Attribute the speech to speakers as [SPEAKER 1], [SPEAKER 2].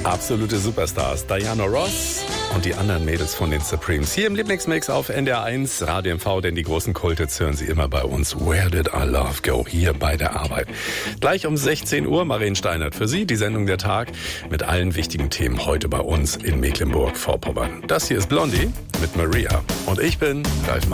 [SPEAKER 1] Absolute Superstars, Diana Ross und die anderen Mädels von den Supremes. Hier im Lieblingsmix auf NDR1, Radio MV, denn die großen Kulthits hören Sie immer bei uns. Where Did Our Love Go? Hier bei der Arbeit. Gleich um 16 Uhr, Maren Steinert für Sie, die Sendung der Tag mit allen wichtigen Themen heute bei uns in Mecklenburg-Vorpommern. Das hier ist Blondie mit Maria und ich bin Ralf Martin.